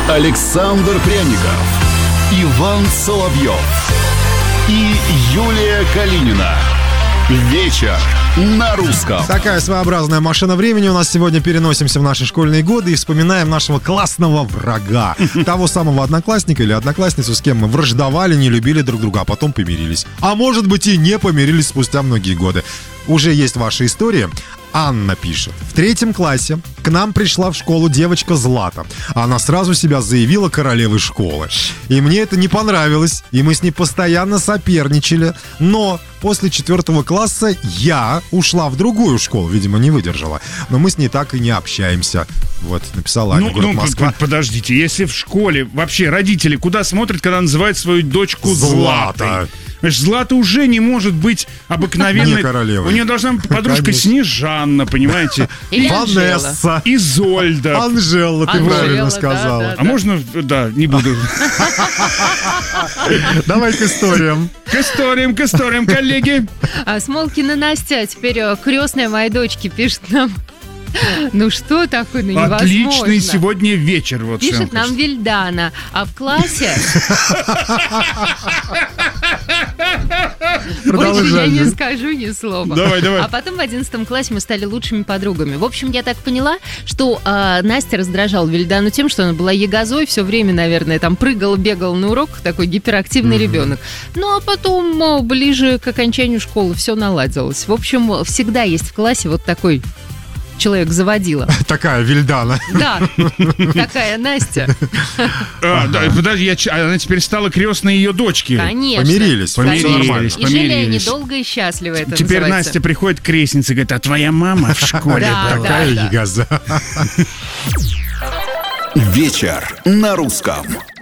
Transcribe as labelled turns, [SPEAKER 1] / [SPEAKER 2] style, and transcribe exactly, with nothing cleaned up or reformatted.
[SPEAKER 1] Александр Пряников, Иван Соловьев и Юлия Калинина. Вечер на русском.
[SPEAKER 2] Такая своеобразная машина времени у нас сегодня. Переносимся в наши школьные годы и вспоминаем нашего классного врага. Того самого одноклассника или одноклассницу, с кем мы враждовали, не любили друг друга, а потом помирились. А может быть и не помирились спустя многие годы. Уже есть ваша история. Анна пишет. В третьем классе к нам пришла в школу девочка Злата. Она сразу себя заявила королевой школы. И мне это не понравилось, и мы с ней постоянно соперничали. Но после четвертого класса я ушла в другую школу, видимо, не выдержала. Но мы с ней так и не общаемся. Вот, написала Аня,
[SPEAKER 3] ну,
[SPEAKER 2] город
[SPEAKER 3] ну,
[SPEAKER 2] Москва.
[SPEAKER 3] Подождите, если в школе вообще родители куда смотрят, когда называют свою дочку
[SPEAKER 2] Злата?
[SPEAKER 3] Златой? Значит, Злата уже не может быть обыкновенной.
[SPEAKER 2] Не королевой.
[SPEAKER 3] У нее должна быть подружка
[SPEAKER 2] Конечно.
[SPEAKER 3] Снежанна, понимаете?
[SPEAKER 4] Или Анжела.
[SPEAKER 2] Ванесса.
[SPEAKER 3] Изольда.
[SPEAKER 2] Анжела, ты
[SPEAKER 4] Анжела,
[SPEAKER 2] правильно
[SPEAKER 4] да,
[SPEAKER 2] сказала.
[SPEAKER 4] да,
[SPEAKER 3] А можно, да, не буду.
[SPEAKER 2] Давай к историям.
[SPEAKER 3] К историям, к историям, коллеги.
[SPEAKER 4] А Смолкина Настя, а теперь э, крестная моей дочки, пишет нам. Ну что такое, ну невозможно.
[SPEAKER 3] Отличный сегодня вечер. Вот
[SPEAKER 4] Пишет нам Вильдана. А в классе... Больше я не скажу ни слова.
[SPEAKER 3] Давай, давай.
[SPEAKER 4] А потом в одиннадцатом классе мы стали лучшими подругами. В общем, я так поняла, что э, Настя раздражала Вильдану тем, что она была ягозой, все время, наверное, там прыгала, бегала на урок, такой гиперактивный mm-hmm. ребенок. Ну, а потом, э, ближе к окончанию школы, все наладилось. В общем, всегда есть в классе вот такой... человек заводила.
[SPEAKER 2] Такая Вильдана.
[SPEAKER 4] Да, такая Настя.
[SPEAKER 3] А, да, подожди, я, она теперь стала крестной ее дочки.
[SPEAKER 4] Конечно.
[SPEAKER 2] Помирились.
[SPEAKER 3] Помирились,
[SPEAKER 4] И жили они
[SPEAKER 3] помирились.
[SPEAKER 4] долго и счастливо, это
[SPEAKER 3] Теперь
[SPEAKER 4] называется.
[SPEAKER 3] Настя приходит к крестнице и говорит, а твоя мама в школе
[SPEAKER 4] Да,
[SPEAKER 3] была.
[SPEAKER 2] Такая
[SPEAKER 4] да.
[SPEAKER 2] ягоза.
[SPEAKER 1] Вечер на русском.